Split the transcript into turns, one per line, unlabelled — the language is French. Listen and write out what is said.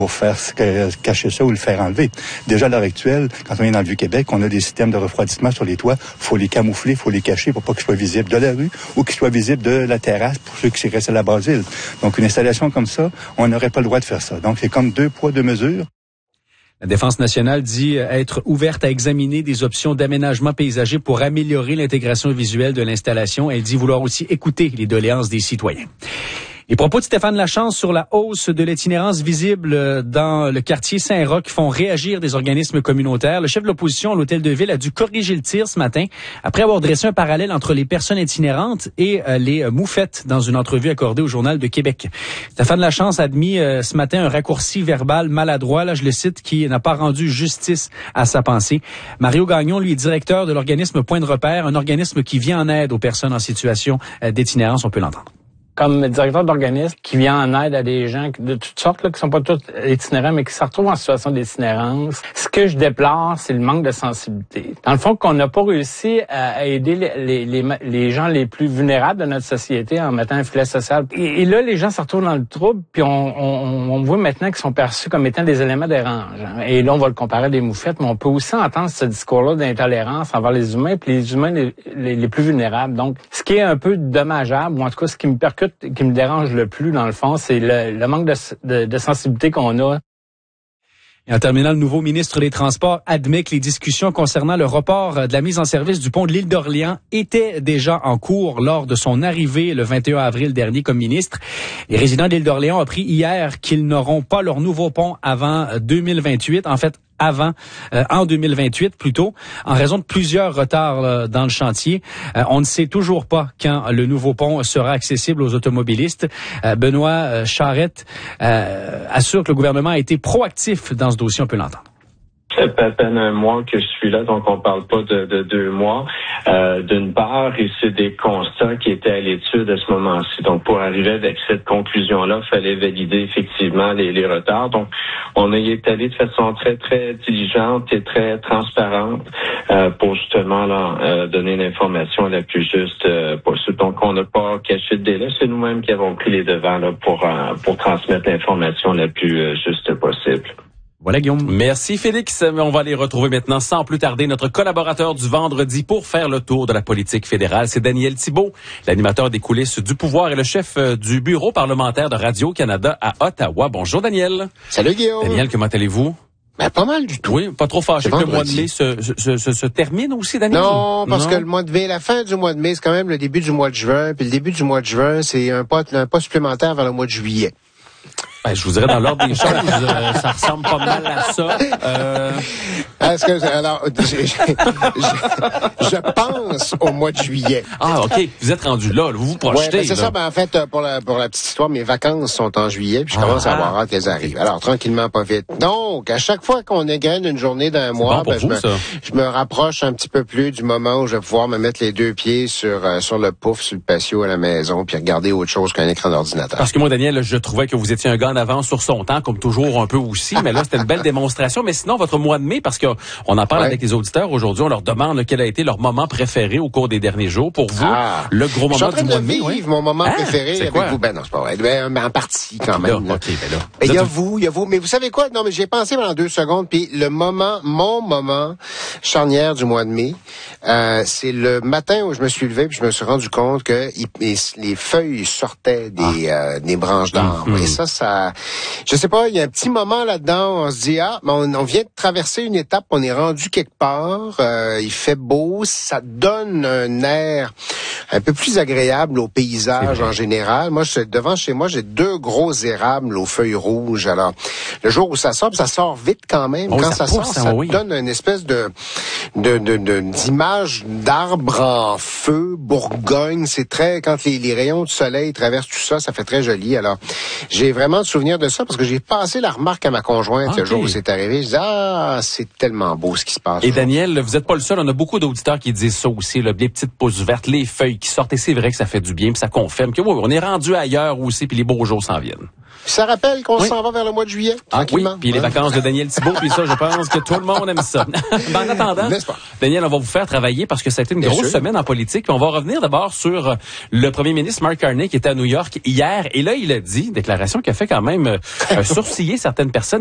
pour faire cacher ça ou le faire enlever. Déjà à l'heure actuelle, quand on est dans le Vieux-Québec, on a des systèmes de refroidissement sur les toits. Faut les camoufler, faut les cacher pour pas qu'ils soient visibles de la rue ou qu'ils soient visibles de la terrasse pour ceux qui restent à la Basile. Donc une installation comme ça, on n'aurait pas le droit de faire ça. Donc c'est comme 2 poids, 2 mesures.
La Défense nationale dit être ouverte à examiner des options d'aménagement paysager pour améliorer l'intégration visuelle de l'installation. Elle dit vouloir aussi écouter les doléances des citoyens. Les propos de Stéphane Lachance sur la hausse de l'itinérance visible dans le quartier Saint-Roch font réagir des organismes communautaires. Le chef de l'opposition à l'Hôtel de Ville a dû corriger le tir ce matin après avoir dressé un parallèle entre les personnes itinérantes et les moufettes dans une entrevue accordée au Journal de Québec. Stéphane Lachance a admis ce matin un raccourci verbal maladroit, là je le cite, qui n'a pas rendu justice à sa pensée. Mario Gagnon, lui, est directeur de l'organisme Point de repère, un organisme qui vient en aide aux personnes en situation d'itinérance. On peut l'entendre.
Comme directeur d'organisme qui vient en aide à des gens de toutes sortes, là, qui sont pas tous itinérants, mais qui se retrouvent en situation d'itinérance. Ce que je déplore, c'est le manque de sensibilité. Dans le fond, qu'on n'a pas réussi à aider les gens les plus vulnérables de notre société en mettant un filet social. Et là, les gens se retrouvent dans le trouble, puis on voit maintenant qu'ils sont perçus comme étant des éléments dérangeants. Et là, on va le comparer à des moufettes, mais on peut aussi entendre ce discours-là d'intolérance envers les humains, puis les humains les plus vulnérables. Donc, ce qui est un peu dommageable, ou en tout cas, ce qui me percute, qui me dérange le plus, dans le fond, c'est le manque de sensibilité qu'on a.
Et en terminant, le nouveau ministre des Transports admet que les discussions concernant le report de la mise en service du pont de l'île d'Orléans étaient déjà en cours lors de son arrivée le 21 avril dernier comme ministre. Les résidents de l'île d'Orléans ont appris hier qu'ils n'auront pas leur nouveau pont avant 2028. En fait, en 2028 plutôt, en raison de plusieurs retards dans le chantier. On ne sait toujours pas quand le nouveau pont sera accessible aux automobilistes. Benoît Charette assure que le gouvernement a été proactif dans ce dossier, on peut l'entendre.
Ça fait à peine un mois que je suis là, donc on parle pas de 2 mois. D'une part, et c'est des constats qui étaient à l'étude à ce moment-ci. Donc, pour arriver avec cette conclusion-là, il fallait valider effectivement les retards. Donc, on y est allé de façon très, très diligente et très transparente pour justement là, donner l'information la plus juste possible. Donc, on n'a pas caché de délai. C'est nous-mêmes qui avons pris les devants là, pour transmettre l'information la plus juste possible.
Voilà, Guillaume.
Merci, Félix. On va aller retrouver maintenant, sans plus tarder, notre collaborateur du vendredi pour faire le tour de la politique fédérale. C'est Daniel Thibault, l'animateur des coulisses du pouvoir et le chef du bureau parlementaire de Radio-Canada à Ottawa. Bonjour, Daniel.
Salut, Guillaume.
Daniel, comment allez-vous?
Ben, pas mal du tout.
Oui, pas trop fâché que le mois de mai se termine aussi, Daniel?
Non, parce que le mois de mai, la fin du mois de mai, c'est quand même le début du mois de juin. Puis le début du mois de juin, c'est un pas supplémentaire vers le mois de juillet.
Ben, je vous dirais dans l'ordre des choses, ça ressemble pas mal à ça.
Je pense au mois de juillet.
Ah, OK. Vous êtes rendu là. Vous vous projetez.
Ouais, ben c'est ça. Ben, en fait, pour la petite histoire, mes vacances sont en juillet, puis je commence à avoir hâte qu'elles arrivent. Alors, tranquillement, pas vite. Donc, à chaque fois qu'on égrène une journée d'un mois,
bon
je me rapproche un petit peu plus du moment où je vais pouvoir me mettre les 2 pieds sur le pouf, sur le patio à la maison, puis regarder autre chose qu'un écran d'ordinateur.
Parce que moi, Daniel, je trouvais que vous étiez un gars en avance sur son temps, comme toujours un peu aussi, mais là, c'était une belle démonstration. Mais sinon, votre mois de mai, parce qu'on en parle avec les auditeurs aujourd'hui, on leur demande quel a été leur moment préféré au cours des derniers jours. Pour vous, le gros moment du mois de mai.
Je suis en train de vivre mon moment préféré avec vous. Ben non, c'est pas vrai. Ben, en partie, quand même.
Là.
Il y a vous. Mais vous savez quoi? Non, mais j'ai pensé pendant 2 secondes, puis mon moment charnière du mois de mai, c'est le matin où je me suis levé, puis je me suis rendu compte que les feuilles sortaient des branches d'arbres. Et ça, je sais pas, il y a un petit moment là-dedans où on se dit, on vient de traverser une étape, on est rendu quelque part, il fait beau, ça donne un air un peu plus agréable au paysage en général. Moi, devant chez moi, j'ai 2 gros érables aux feuilles rouges. Alors, le jour où ça sort vite quand même. Quand ça sort, ça donne une espèce d'image d'arbre en feu, Bourgogne. C'est très, quand les rayons du soleil traversent tout ça, ça fait très joli. Alors, j'ai vraiment souvenir de ça parce que j'ai passé la remarque à ma conjointe le jour où c'est arrivé. Je dis, c'est tellement beau ce qui se passe.
Et Daniel, vous êtes pas le seul. On a beaucoup d'auditeurs qui disent ça aussi, là, les petites pousses vertes, les feuilles qui sortent. Et c'est vrai que ça fait du bien, puis ça confirme que on est rendu ailleurs aussi, puis les beaux jours s'en viennent.
Ça rappelle qu'on s'en va vers le mois de juillet, tranquillement.
Oui, puis les vacances de Daniel Thibeault, puis ça, je pense que tout le monde aime ça. En attendant, Daniel, on va vous faire travailler parce que ça a été une grosse semaine en politique. Puis on va revenir d'abord sur le premier ministre Mark Carney qui était à New York hier. Et là, il a dit, déclaration qui a fait quand même sourciller certaines personnes.